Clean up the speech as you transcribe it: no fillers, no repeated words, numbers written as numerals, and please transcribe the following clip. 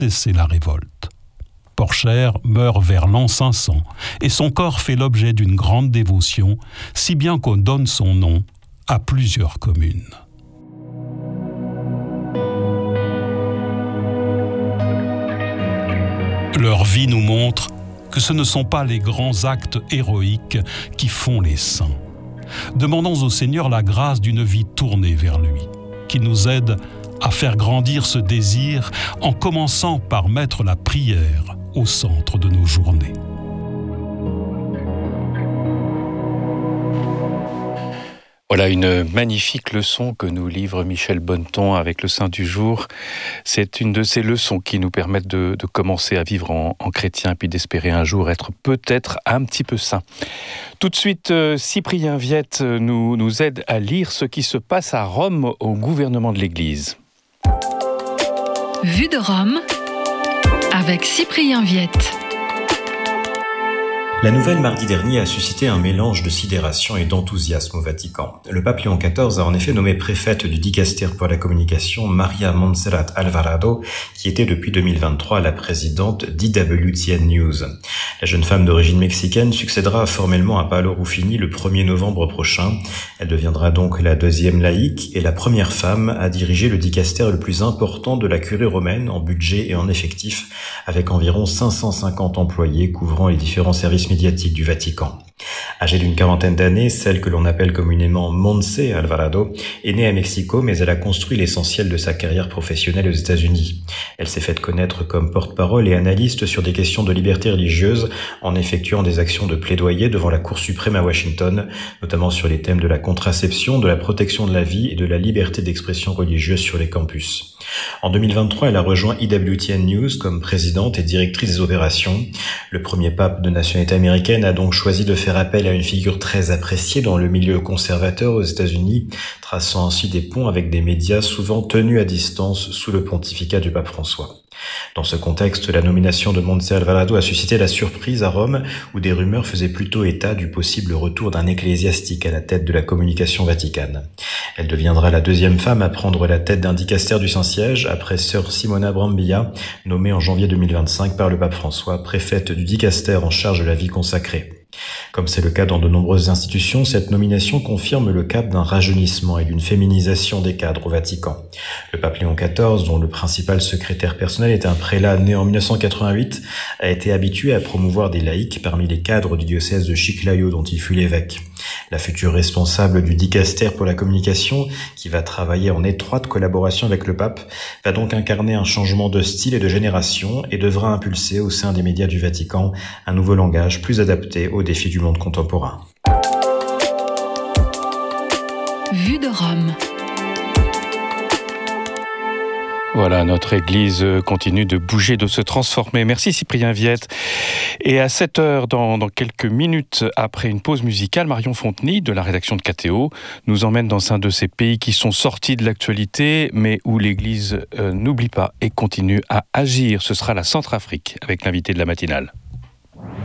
cesser la révolte. Porcher meurt vers l'an 500 et son corps fait l'objet d'une grande dévotion, si bien qu'on donne son nom à plusieurs communes. Leur vie nous montre que ce ne sont pas les grands actes héroïques qui font les saints. Demandons au Seigneur la grâce d'une vie tournée vers lui, qui nous aide à faire grandir ce désir en commençant par mettre la prière au centre de nos journées. Voilà une magnifique leçon que nous livre Michel Bonneton avec le Saint du jour. C'est une de ces leçons qui nous permettent de commencer à vivre en chrétien, puis d'espérer un jour être peut-être un petit peu saint. Tout de suite, Cyprien Viette nous aide à lire ce qui se passe à Rome au gouvernement de l'Église. Vue de Rome avec Cyprien Viette. La nouvelle mardi dernier a suscité un mélange de sidération et d'enthousiasme au Vatican. Le pape Léon XIV a en effet nommé préfète du dicastère pour la communication Maria Montserrat Alvarado, qui était depuis 2023 la présidente d'IWTN News. La jeune femme d'origine mexicaine succédera formellement à Paolo Ruffini le 1er novembre prochain. Elle deviendra donc la deuxième laïque et la première femme à diriger le dicastère le plus important de la curie romaine en budget et en effectif, avec environ 550 employés couvrant les différents services médiatique du Vatican. Âgée d'une quarantaine d'années, celle que l'on appelle communément Montse Alvarado est née à Mexico, mais elle a construit l'essentiel de sa carrière professionnelle aux États-Unis. Elle s'est faite connaître comme porte-parole et analyste sur des questions de liberté religieuse en effectuant des actions de plaidoyer devant la Cour suprême à Washington, notamment sur les thèmes de la contraception, de la protection de la vie et de la liberté d'expression religieuse sur les campus. En 2023, elle a rejoint IWTN News comme présidente et directrice des opérations. Le premier pape de nationalité américaine a donc choisi de faire appel à une figure très appréciée dans le milieu conservateur aux États-Unis, traçant ainsi des ponts avec des médias souvent tenus à distance sous le pontificat du pape François. Dans ce contexte, la nomination de Montse Alvarado a suscité la surprise à Rome, où des rumeurs faisaient plutôt état du possible retour d'un ecclésiastique à la tête de la communication vaticane. Elle deviendra la deuxième femme à prendre la tête d'un dicastère du Saint-Siège, après sœur Simona Brambilla, nommée en janvier 2025 par le pape François, préfète du dicastère en charge de la vie consacrée. Comme c'est le cas dans de nombreuses institutions, cette nomination confirme le cap d'un rajeunissement et d'une féminisation des cadres au Vatican. Le pape Léon XIV, dont le principal secrétaire personnel est un prélat né en 1988, a été habitué à promouvoir des laïcs parmi les cadres du diocèse de Chiclayo dont il fut l'évêque. La future responsable du dicastère pour la communication, qui va travailler en étroite collaboration avec le pape, va donc incarner un changement de style et de génération et devra impulser au sein des médias du Vatican un nouveau langage plus adapté aux défis du monde contemporain. Vue de Rome. Voilà, notre Église continue de bouger, de se transformer. Merci Cyprien Viette. Et à 7h, dans quelques minutes, après une pause musicale, Marion Fontenay, de la rédaction de KTO, nous emmène dans un de ces pays qui sont sortis de l'actualité, mais où l'Église n'oublie pas et continue à agir. Ce sera la Centrafrique, avec l'invité de la matinale.